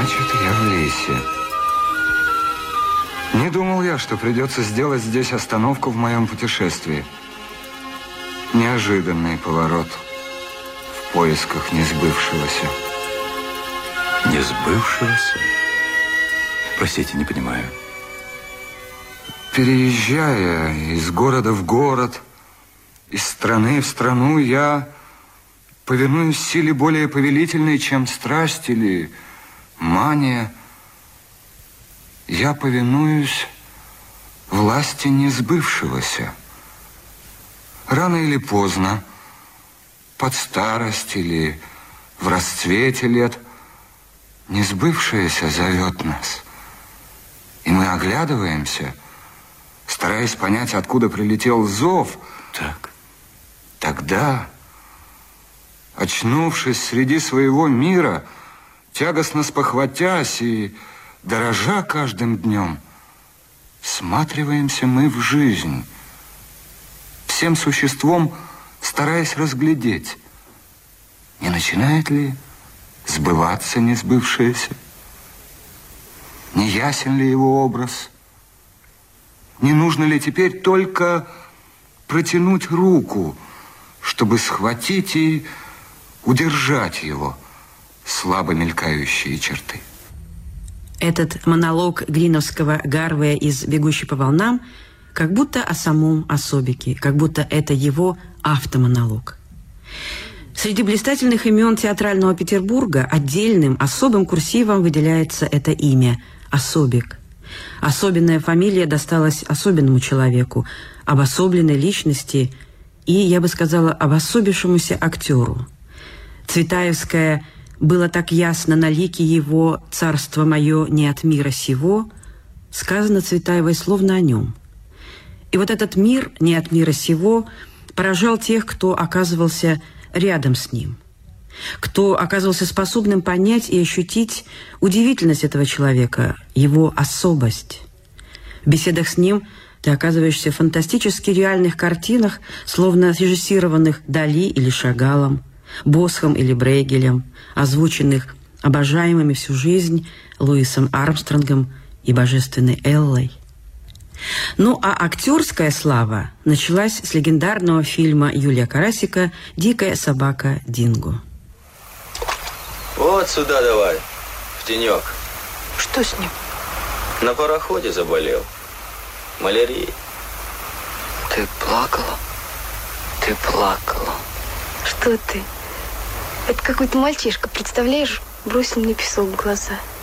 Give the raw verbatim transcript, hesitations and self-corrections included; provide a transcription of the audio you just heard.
Значит, я в лесе. Не думал я, что придется сделать здесь остановку в моем путешествии. Неожиданный поворот в поисках несбывшегося. Несбывшегося? Простите, не понимаю. Переезжая из города в город, из страны в страну, я повинуюсь силе более повелительной, чем страсть или мания. Я повинуюсь власти несбывшегося. Рано или поздно, под старость или в расцвете лет, несбывшееся зовет нас. И мы оглядываемся, стараясь понять, откуда прилетел зов. Так. Тогда, очнувшись среди своего мира, тягостно спохватясь и дорожа каждым днем, всматриваемся мы в жизнь, всем существом стараясь разглядеть, не начинает ли сбываться несбывшееся, не ясен ли его образ, не нужно ли теперь только протянуть руку, чтобы схватить и удержать его слабо мелькающие черты. Этот монолог Гриновского Гарвея из «Бегущей по волнам» как будто о самом Особике, как будто это его автомонолог. Среди блистательных имен театрального Петербурга отдельным, особым курсивом выделяется это имя – Особик. Особенная фамилия досталась особенному человеку, обособленной личности и, я бы сказала, обособившемуся актеру. Цветаевская «Было так ясно на лике его, царство мое не от мира сего», сказано Цветаевой словно о нем. И вот этот мир не от мира сего поражал тех, кто оказывался рядом с ним, кто оказывался способным понять и ощутить удивительность этого человека, его особость. В беседах с ним ты оказываешься в фантастически реальных картинах, словно срежиссированных Дали или Шагалом, Босхом или Брейгелем, озвученных обожаемыми всю жизнь Луисом Армстронгом и божественной Эллой. Ну а актерская слава началась с легендарного фильма Юлия Карасика «Дикая собака Динго». Вот сюда давай, в тенек. Что с ним? На пароходе заболел. Малярией. Ты плакала? Ты плакала. Что ты? Это какой-то мальчишка, представляешь? Бросил мне песок в глаза.